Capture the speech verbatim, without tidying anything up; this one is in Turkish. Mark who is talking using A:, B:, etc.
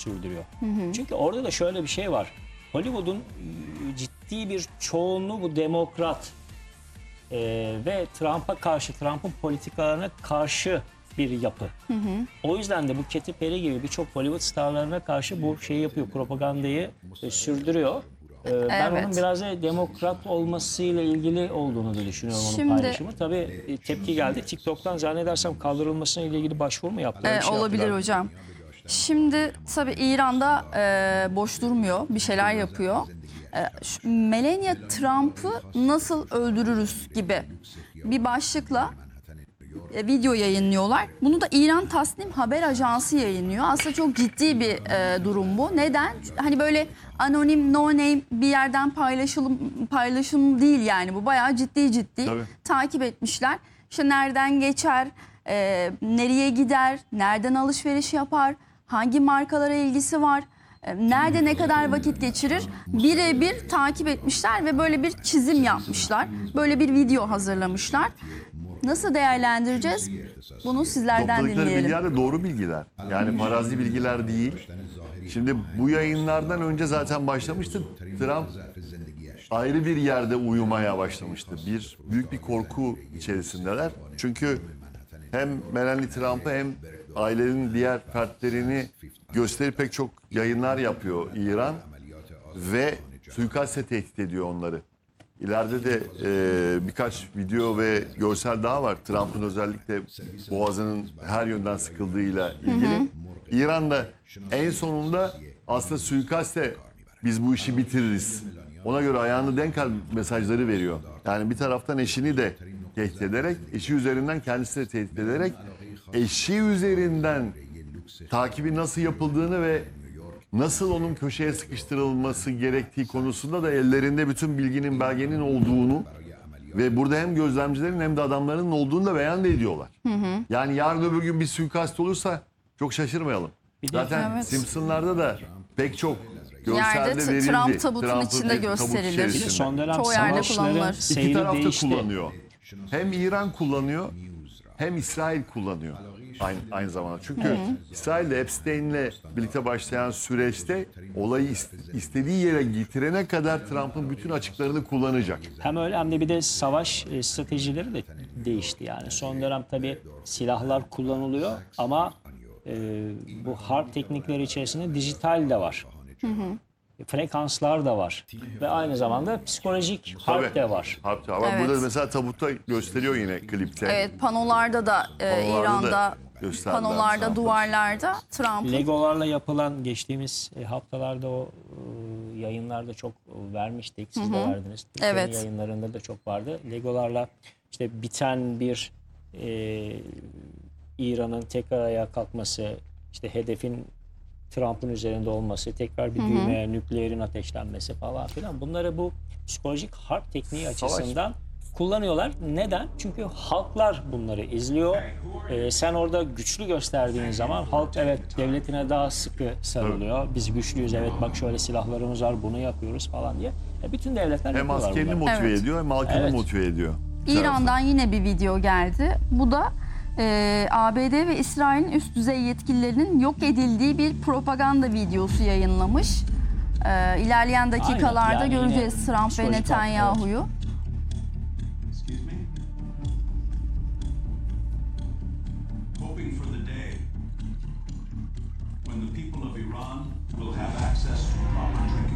A: sürdürüyor. Hı hı. Çünkü orada da şöyle bir şey var. Hollywood'un ciddi bir çoğunluğu bu demokrat e, ve Trump'a karşı, Trump'ın politikalarına karşı bir yapı. Hı hı. O yüzden de bu Katy Perry gibi birçok Hollywood starlarına karşı bu şeyi yapıyor, propagandayı e, sürdürüyor. E, ben
B: Evet.
A: onun biraz da demokrat olmasıyla ilgili olduğunu da düşünüyorum onun
B: Şimdi,
A: paylaşımı. Tabii e, tepki geldi. TikTok'tan zannedersem kaldırılmasına ile ilgili başvuru mu yaptılar?
B: e,
A: Bir şey
B: olabilir
A: yaptılar.
B: hocam. Şimdi tabii İran'da e, boş durmuyor, bir şeyler yapıyor. E, şu, Melania Trump'ı nasıl öldürürüz gibi bir başlıkla e, video yayınlıyorlar. Bunu da İran Tasnim Haber Ajansı yayınlıyor. Aslında çok ciddi bir e, durum bu. Neden? Hani böyle anonim, no name bir yerden paylaşılım paylaşım değil yani bu. Bayağı ciddi ciddi
C: Tabii.
B: takip etmişler. İşte nereden geçer, e, nereye gider, nereden alışveriş yapar, hangi markalara ilgisi var, e, nerede ne kadar vakit geçirir birebir takip etmişler ve böyle bir çizim yapmışlar. Böyle bir video hazırlamışlar. Nasıl değerlendireceğiz? Bunu sizlerden
C: Topladıkları
B: dinleyelim.
C: bilgiler de doğru bilgiler. Yani farazi bilgiler değil. Şimdi bu yayınlardan önce zaten başlamıştı. Trump ayrı bir yerde uyumaya başlamıştı. Bir büyük bir korku içerisindeler. Çünkü hem Melania Trump'ı hem ailenin diğer fertlerini gösterip pek çok yayınlar yapıyor İran ve suikastle tehdit ediyor onları. İleride de e, birkaç video ve görsel daha var. Trump'ın özellikle boğazının her yönden sıkıldığıyla ilgili. Hı hı. İran'da en sonunda aslında suikastle biz bu işi bitiririz. Ona göre ayağını denk al mesajları veriyor. Yani bir taraftan eşini de tehdit ederek, eşi üzerinden kendisini de tehdit ederek, eşi üzerinden takibi nasıl yapıldığını ve nasıl onun köşeye sıkıştırılması gerektiği konusunda da ellerinde bütün bilginin, belgenin olduğunu ve burada hem gözlemcilerin hem de adamların olduğunu da beyan da ediyorlar. Hı hı. Yani yarın öbür gün bir suikast olursa çok şaşırmayalım. Zaten
B: Evet.
C: Simpsonlarda da pek çok görselde
B: Yerde
C: verildi.
B: Trump tabutun
C: Trump'ın
B: içinde
C: bir tabut
B: gösterilir.
A: Bir de
C: içerisinde.
A: son dönem
B: Çoğu yerde
A: savaşların
B: kullanılır.
C: İki
A: seyri
C: taraf da
A: değişti.
C: kullanıyor. Hem İran kullanıyor hem İsrail kullanıyor aynı, aynı zamanda. Çünkü hı hı. İsrail de Epstein'le birlikte başlayan süreçte olayı ist- istediği yere getirene kadar Trump'ın bütün açıklarını kullanacak.
A: Hem öyle hem de bir de savaş e, stratejileri de değişti yani. Son dönem tabii silahlar kullanılıyor ama e, bu harp teknikleri içerisinde dijital de var. Hı hı. Frekanslar da var ve aynı zamanda psikolojik harp
C: Tabii.
A: de var.
C: Harp da var.
B: Evet.
C: Burada mesela tabutta gösteriyor yine klipte.
B: Evet, panolarda da e,
C: Panolarda
B: İran'da,
C: da gösterdiler
B: panolarda,
C: Trump'ı.
B: duvarlarda Trump'ın
A: Legolarla yapılan geçtiğimiz e, haftalarda o e, yayınlarda çok vermiştik. Siz hı hı. de verdiniz. Türkiye'nin
B: Evet.
A: yayınlarında da çok vardı. Legolarla işte biten bir e, İran'ın tekrar ayağa kalkması, işte hedefin Trump'ın üzerinde olması, tekrar bir
B: hı hı.
A: düğmeye nükleerin ateşlenmesi falan filan. Bunları bu psikolojik harp tekniği
C: Savaş.
A: açısından kullanıyorlar. Neden? Çünkü halklar bunları izliyor. Ee, sen orada güçlü gösterdiğin zaman halk evet devletine daha sıkı sarılıyor. Biz güçlüyüz, evet bak şöyle silahlarımız var, bunu yapıyoruz falan diye. E, bütün devletler
C: Hem
A: yapıyorlar
C: askerini
A: bunları.
C: motive
B: Evet.
C: ediyor hem halkını
A: Evet.
C: motive ediyor.
B: İran'dan yine bir video geldi. Bu da e, A B D ve İsrail'in üst düzey yetkililerinin yok edildiği bir propaganda videosu yayınlamış. E, ilerleyen dakikalarda
A: Aynen, yani
B: göreceğiz
A: yine
B: Trump ve
A: psikolojik harp,
B: Netanyahu'yu.